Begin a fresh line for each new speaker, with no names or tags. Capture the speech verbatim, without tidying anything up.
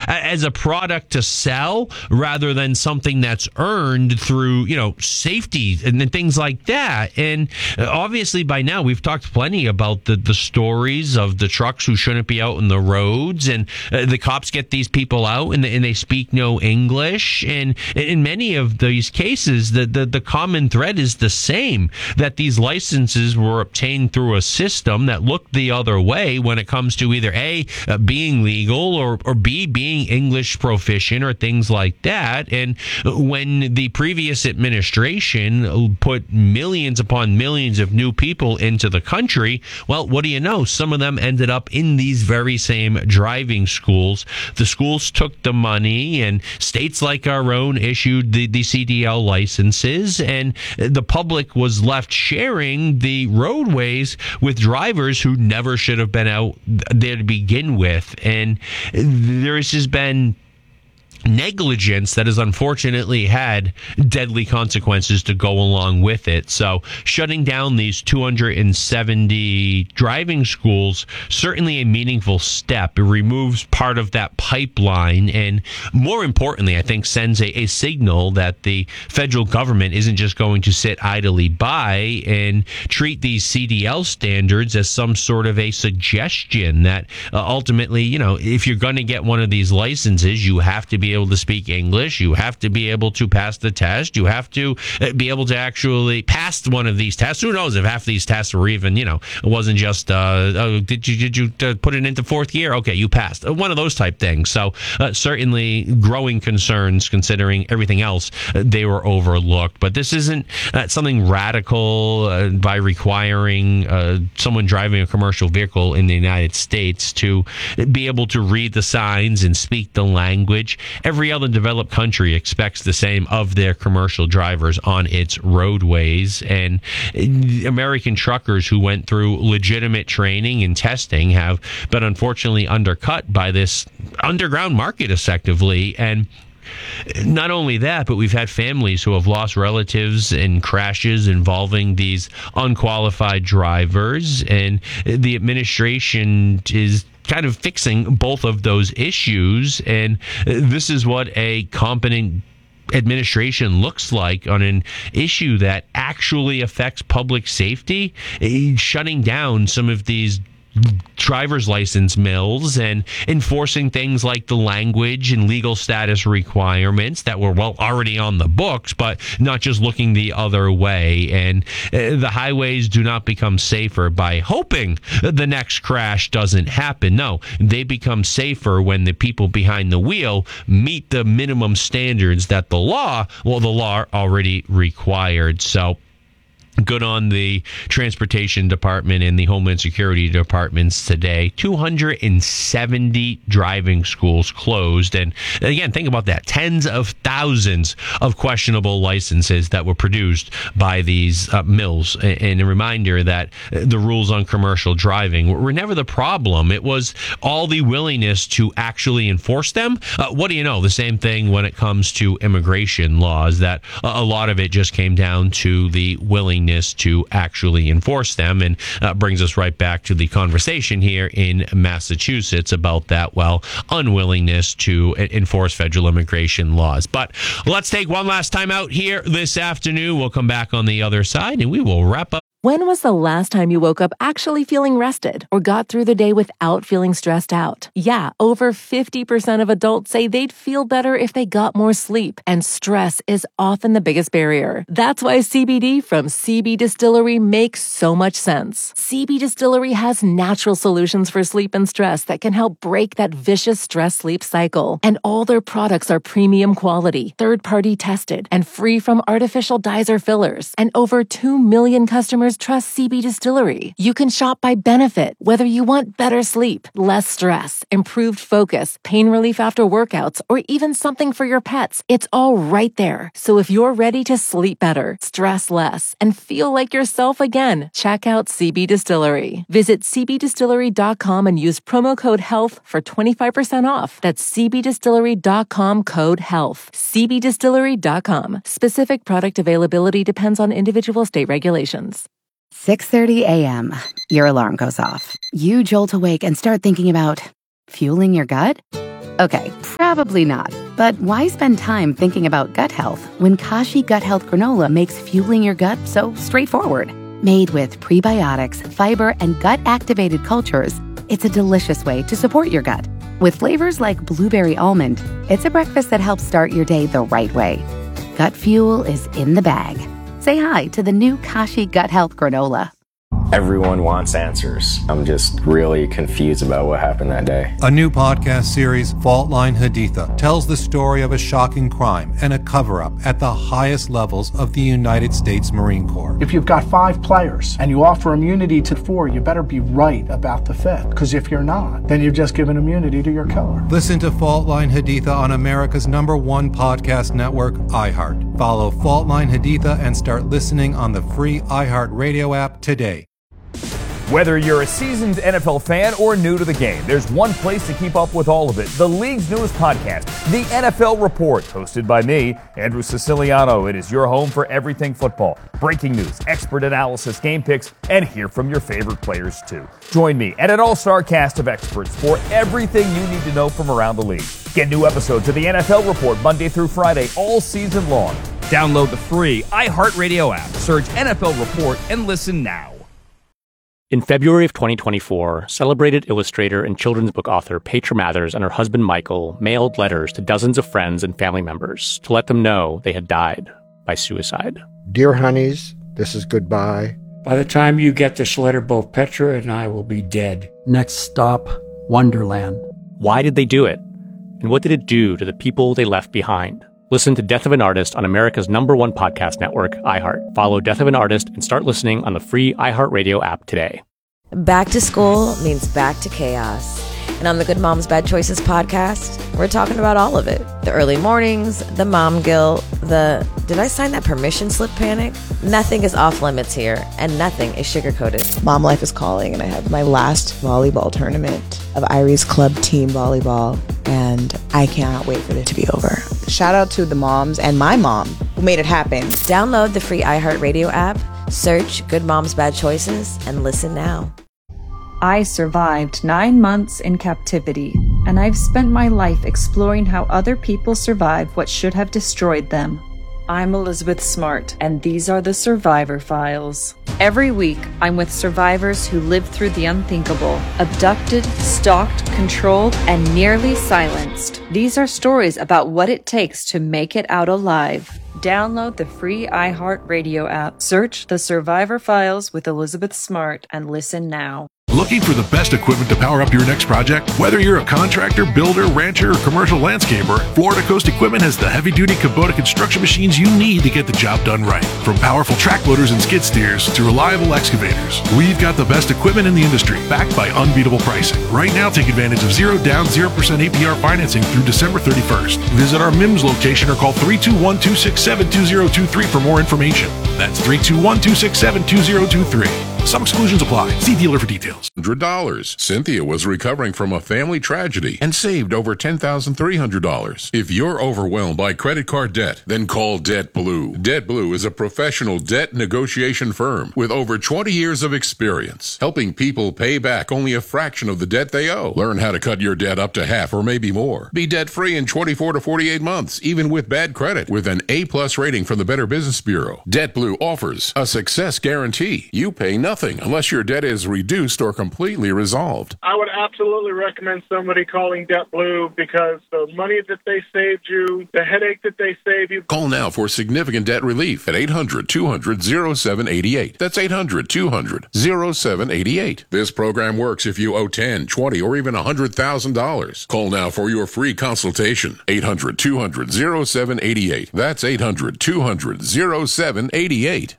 as a product to sell rather than something that's earned through, you know, safety and things like that. And obviously by now we've talked plenty about the, the stories of the trucks who shouldn't be out in the roads, and uh, the cops get these people out and, and they speak no English. And in many of these cases, the, the, the common thread is the same, that these licenses were obtained through a system that looked the other way when it comes to either A, uh, being legal, or, or B, being English proficient or things like that. And when the previous administration put millions upon millions of new people into the country, well, what do you know? Some of them ended up in these very same driving schools. The schools took the money, and states like our own issued the, the C D L licenses, and the public was left sharing the roadways with drivers who never should have been out there to begin with. And there has just been negligence that has unfortunately had deadly consequences to go along with it. So shutting down these two hundred seventy driving schools, certainly a meaningful step. It removes part of that pipeline, and more importantly, I think sends a, a signal that the federal government isn't just going to sit idly by and treat these C D L standards as some sort of a suggestion that uh, ultimately, you know, if you're going to get one of these licenses, you have to be able to speak English. You have to be able to pass the test. You have to be able to actually pass one of these tests. Who knows if half these tests were even, you know, it wasn't just, uh, oh, did you did you uh, put it into fourth gear? Okay, you passed. One of those type things. So uh, certainly growing concerns considering everything else uh, they were overlooked. But this isn't uh, something radical uh, by requiring uh, someone driving a commercial vehicle in the United States to be able to read the signs and speak the language. Every other developed country expects the same of their commercial drivers on its roadways. And American truckers who went through legitimate training and testing have been unfortunately undercut by this underground market effectively. And not only that, but we've had families who have lost relatives in crashes involving these unqualified drivers. And the administration is kind of fixing both of those issues. And this is what a competent administration looks like on an issue that actually affects public safety, shutting down some of these driver's license mills and enforcing things like the language and legal status requirements that were well already on the books, but not just looking the other way. And uh, the highways do not become safer by hoping the next crash doesn't happen. No, they become safer when the people behind the wheel meet the minimum standards that the law, well, the law already required. So good on the Transportation Department and the Homeland Security Departments today. two hundred seventy driving schools closed. And again, think about that. Tens of thousands of questionable licenses that were produced by these uh, mills. And a reminder that the rules on commercial driving were never the problem. It was all the willingness to actually enforce them. Uh, what do you know? The same thing when it comes to immigration laws, that a lot of it just came down to the willingness to actually enforce them, and uh, brings us right back to the conversation here in Massachusetts about that, well, unwillingness to enforce federal immigration laws. But let's take one last time out here this afternoon. We'll come back on the other side and we will wrap up.
When was the last time you woke up actually feeling rested or got through the day without feeling stressed out? Yeah, over fifty percent of adults say they'd feel better if they got more sleep, and stress is often the biggest barrier. That's why C B D from C B Distillery makes so much sense. C B Distillery has natural solutions for sleep and stress that can help break that vicious stress-sleep cycle. And all their products are premium quality, third-party tested, and free from artificial dyes or fillers. And over two million customers trust C B Distillery. You can shop by benefit, whether you want better sleep, less stress, improved focus, pain relief after workouts, or even something for your pets. It's all right there. So if you're ready to sleep better, stress less, and feel like yourself again, check out C B Distillery. Visit c b distillery dot com and use promo code HEALTH for twenty-five percent off. That's c b distillery dot com code HEALTH. c b distillery dot com. Specific product availability depends on individual state regulations.
six thirty a.m. Your alarm goes off. You jolt awake and start thinking about fueling your gut? Okay, probably not. But why spend time thinking about gut health when Kashi Gut Health Granola makes fueling your gut so straightforward? Made with prebiotics, fiber, and gut-activated cultures, it's a delicious way to support your gut. With flavors like blueberry almond, it's a breakfast that helps start your day the right way. Gut fuel is in the bag. Say hi to the new Kashi Gut Health Granola.
Everyone wants answers. I'm just really confused about what happened that day.
A new podcast series, Fault Line Haditha, tells the story of a shocking crime and a cover-up at the highest levels of the United States Marine Corps.
If you've got five players and you offer immunity to four, you better be right about the fifth. Because if you're not, then you've just given immunity to your killer.
Listen to Fault Line Haditha on America's number one podcast network, iHeart. Follow Fault Line Haditha and start listening on the free iHeart Radio app today.
Whether you're a seasoned N F L fan or new to the game, there's one place to keep up with all of it. The league's newest podcast, The N F L Report, hosted by me, Andrew Siciliano. It is your home for everything football. Breaking news, expert analysis, game picks, and hear from your favorite players too. Join me and an all-star cast of experts for everything you need to know from around the league. Get new episodes of The N F L Report Monday through Friday all season long. Download the free iHeartRadio app, search N F L Report, and listen now.
In February of twenty twenty-four, celebrated illustrator and children's book author Petra Mathers and her husband Michael mailed letters to dozens of friends and family members to let them know they had died by suicide.
Dear honeys, this is goodbye.
By the time you get this letter, both Petra and I will be dead.
Next stop, Wonderland.
Why did they do it? And what did it do to the people they left behind? Listen to Death of an Artist on America's number one podcast network, iHeart. Follow Death of an Artist and start listening on the free iHeartRadio app today.
Back to school means back to chaos. And on the Good Moms Bad Choices podcast, we're talking about all of it. The early mornings, the mom guilt, the did I sign that permission slip panic? Nothing is off limits here, and nothing is sugar-coated.
Mom life is calling, and I have my last volleyball tournament of Irie's club team volleyball, and I cannot wait for it to be over. Shout out to the moms and my mom who made it happen.
Download the free iHeartRadio app, search Good Moms Bad Choices, and listen now.
I survived nine months in captivity, and I've spent my life exploring how other people survived what should have destroyed them. I'm Elizabeth Smart, and these are the Survivor Files. Every week, I'm with survivors who lived through the unthinkable, abducted, stalked, controlled, and nearly silenced. These are stories about what it takes to make it out alive. Download the free iHeartRadio app, search The Survivor Files with Elizabeth Smart, and listen now.
Looking for the best equipment to power up your next project? Whether you're a contractor, builder, rancher, or commercial landscaper, Florida Coast Equipment has the heavy-duty Kubota construction machines you need to get the job done right. From powerful track loaders and skid steers to reliable excavators, we've got the best equipment in the industry, backed by unbeatable pricing. Right now, take advantage of zero down, zero percent A P R financing through December thirty-first. Visit our M I M S location or call three two one, two six seven, two zero two three for more information. That's three two one, two six seven, two zero two three. Some exclusions apply. See dealer for details.
one hundred dollars. Cynthia was recovering from a family tragedy and saved over ten thousand three hundred dollars. If you're overwhelmed by credit card debt, then call Debt Blue. Debt Blue is a professional debt negotiation firm with over twenty years of experience, helping people pay back only a fraction of the debt they owe. Learn how to cut your debt up to half or maybe more. Be debt-free in twenty-four to forty-eight months, even with bad credit, with an A-plus rating from the Better Business Bureau. Debt Blue offers a success guarantee. You pay nothing. Nothing unless your debt is reduced or completely resolved.
I would absolutely recommend somebody calling Debt Blue because the money that they saved you, the headache that they saved you.
Call now for significant debt relief at eight hundred, two hundred, oh seven eight eight. That's eight hundred, two hundred, oh seven eight eight. This program works if you owe ten, twenty, or even one hundred thousand dollars. Call now for your free consultation. eight hundred, two hundred, oh seven eight eight. That's eight hundred, two hundred, oh seven eight eight.